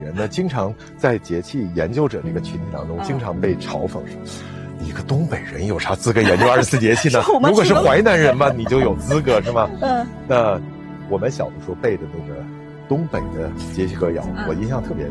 人呢，经常在节气研究者这个群体当中，经常被嘲讽说，一个东北人有啥资格研究24节气呢？如果是淮南人嘛，你就有资格是吗？那我们小的时候背的那个东北的节气歌谣，我印象特别